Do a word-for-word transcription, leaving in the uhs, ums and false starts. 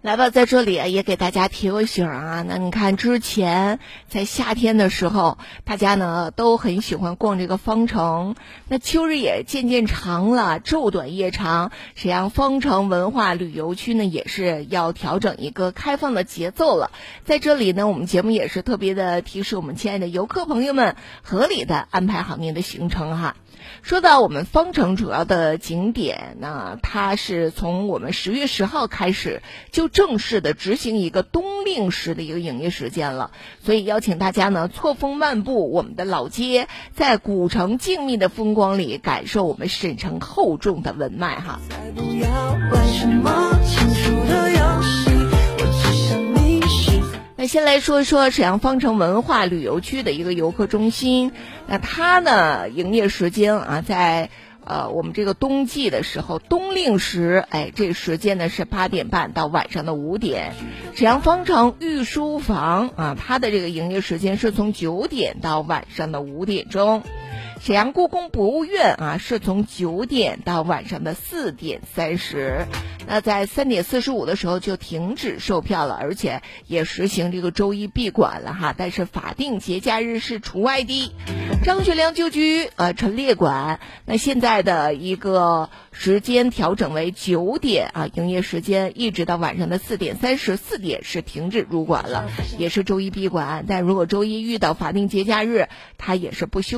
来吧，在这里啊也给大家提个醒啊。那你看之前在夏天的时候，大家呢都很喜欢逛这个方城。那秋日也渐渐长了，昼短夜长，沈阳方城文化旅游区呢也是要调整一个开放的节奏了。在这里呢，我们节目也是特别的提示我们亲爱的游客朋友们，合理的安排好您的行程哈。说到我们方城主要的景点呢，它是从我们十月十号开始就正式的执行一个冬令时的一个营业时间了，所以邀请大家呢错峰漫步我们的老街，在古城静谧的风光里感受我们沈城厚重的文脉哈。那先来说一说沈阳方城文化旅游区的一个游客中心，那它呢营业时间啊，在呃我们这个冬季的时候，冬令时，哎，这时间呢是八点半到晚上的五点。沈阳方城御书房啊，它的这个营业时间是从九点到晚上的五点钟。沈阳故宫博物院啊，是从九点到晚上的四点三十。那在三点四十五的时候就停止售票了，而且也实行这个周一闭馆了哈。但是法定节假日是除外的。张学良旧居呃陈列馆，那现在的一个时间调整为九点啊，营业时间一直到晚上的四点三十，四点是停止入馆了，也是周一闭馆。但如果周一遇到法定节假日，它也是不休